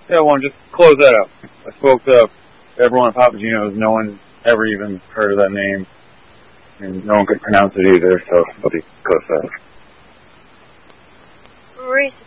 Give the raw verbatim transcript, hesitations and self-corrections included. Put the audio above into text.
Yeah, well, just close that up. I spoke to everyone at Papagino's. No one ever even heard of that name, and no one could pronounce it either, so I'll be close that up. Maurice,